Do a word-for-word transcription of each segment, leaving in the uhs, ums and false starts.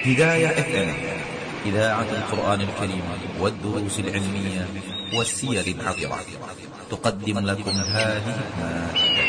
هداية إف إم، إذاعة القرآن الكريم والدروس العلمية والسير العطرة، تقدم لكم هذه المادة.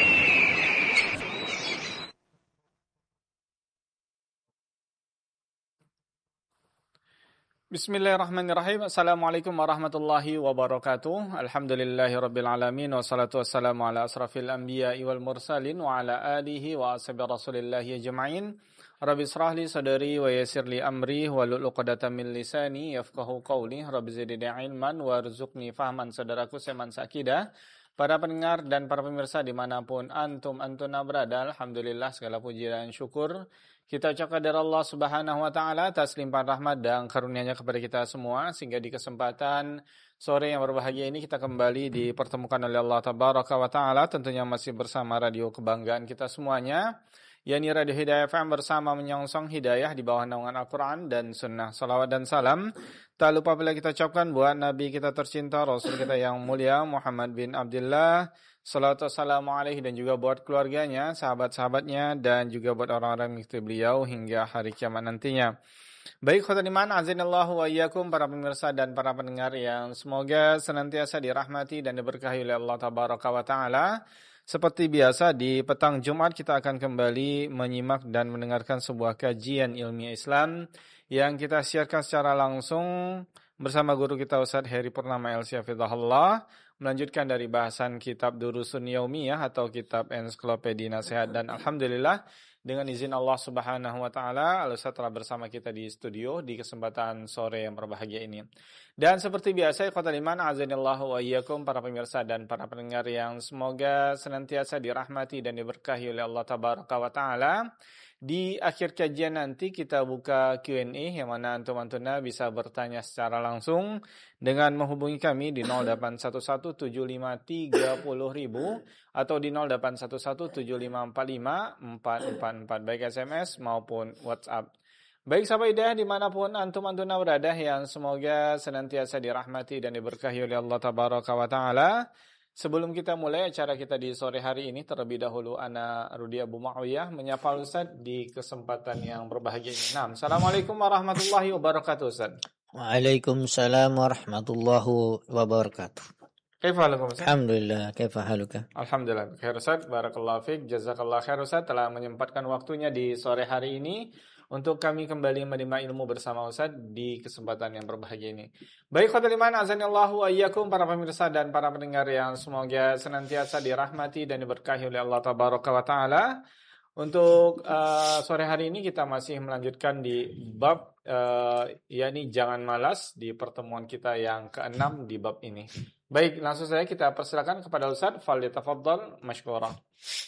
Bismillahirrahmanirrahim. Assalamualaikum warahmatullahi wabarakatuh. Alhamdulillahi rabbil alamin. Wassalatu wassalamu ala asrafil anbiya'i wal mursalin wa ala alihi wa ashabi rasulillahi ajma'in. Rabbi israh li sadri wa yassir li amri wahlul 'uqdatam min lisani yafqahu qawli. Rabbi zidni ilman warzuqni fahman. Saudaraku seman sakidah, para pendengar dan para pemirsa dimanapun antum antuna berada, alhamdulillah segala puji dan syukur kita ucapkan dari Allah Subhanahu wa taala atas limpahan rahmat dan karunia-Nya kepada kita semua, sehingga di kesempatan sore yang berbahagia ini kita kembali dipertemukan oleh Allah Tabaraka wa taala, tentunya masih bersama radio kebanggaan kita semuanya, yakni Radio Hidayah F M, bersama menyongsong hidayah di bawah naungan Al-Qur'an dan Sunnah. Salawat dan salam tak lupa bila kita ucapkan buat Nabi kita tercinta, Rasul kita yang mulia Muhammad bin Abdullah, salawat wassalamu alaihi, dan juga buat keluarganya, sahabat-sahabatnya, dan juga buat orang-orang mengikuti beliau hingga hari kiamat nantinya. Baik, khotin iman, azinallahu wa iyyakum, para pemirsa dan para pendengar yang semoga senantiasa dirahmati dan diberkahi oleh Allah Tabaraka wa taala. Seperti biasa di petang Jumat kita akan kembali menyimak dan mendengarkan sebuah kajian ilmiah Islam yang kita siarkan secara langsung bersama guru kita Ustaz Heri Purnama L C Hafizahullah, melanjutkan dari bahasan kitab Durusun Yaumiyah atau kitab ensiklopedia nasihat. Dan alhamdulillah dengan izin Allah Subhanahu wa taala, Al-Ustaz telah bersama kita di studio di kesempatan sore yang berbahagia ini. Dan seperti biasa, ikhwatal iman, azanillahu wa iyyakum, para pemirsa dan para pendengar yang semoga senantiasa dirahmati dan diberkahi oleh Allah Tabaraka wa taala. Di akhir kajian nanti kita buka Q and A yang mana antum-antuna bisa bertanya secara langsung dengan menghubungi kami di nol delapan satu satu tujuh lima tiga nol ribu atau di nol delapan satu satu tujuh lima empat lima empat empat empat, baik S M S maupun WhatsApp. Baik sahabat hidayah dimanapun antum-antuna berada yang semoga senantiasa dirahmati dan diberkahi oleh Allah Tabaraka wa taala. Sebelum kita mulai acara kita di sore hari ini, terlebih dahulu ana Rudi Abu Muawiyah menyapa Ustaz di kesempatan yang berbahagia ini. Nah, Assalamualaikum warahmatullahi wabarakatuh Ustaz. Waalaikumsalam warahmatullahi wabarakatuh. Kaifa halukum Ustaz? Alhamdulillah, kaifa haluka? Alhamdulillah, khair Ustaz, barakallahu fiik, jazakallahu khair Ustaz telah menyempatkan waktunya di sore hari ini untuk kami kembali menerima ilmu bersama Ustaz di kesempatan yang berbahagia ini. Baik khotul iman, azanillahu wa iyyakum, para pemirsa dan para pendengar yang semoga senantiasa dirahmati dan diberkahi oleh Allah Tabaraka wa taala. Untuk uh, sore hari ini kita masih melanjutkan di bab uh, yakni jangan malas di pertemuan kita yang keenam di bab ini. Baik, langsung saja kita persilakan kepada Ustaz, falyatafaddal mashkura.